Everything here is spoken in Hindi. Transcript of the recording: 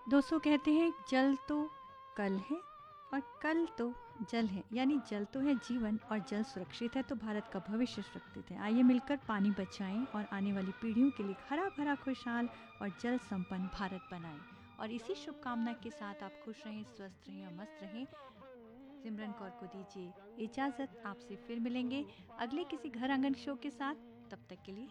दोस्तों कहते हैं जल तो कल है और कल तो जल है, यानी जल तो है जीवन और जल सुरक्षित है तो भारत का भविष्य सुरक्षित है। आइए मिलकर पानी बचाएं और आने वाली पीढ़ियों के लिए हरा भरा खुशहाल और जल संपन्न भारत बनाएं। और इसी शुभकामना के साथ आप खुश रहें, स्वस्थ रहें और मस्त रहें। सिमरन कौर को दीजिए इजाज़त, आपसे फिर मिलेंगे अगले किसी घर आंगन शो के साथ। तब तक के लिए